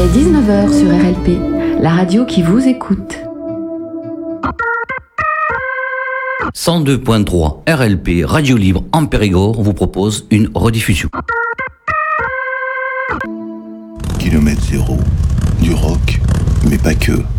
19 h sur RLP, la radio qui vous écoute. 102.3 RLP, Radio Libre en Périgord, vous propose une rediffusion. Kilomètre zéro, du rock, mais pas que.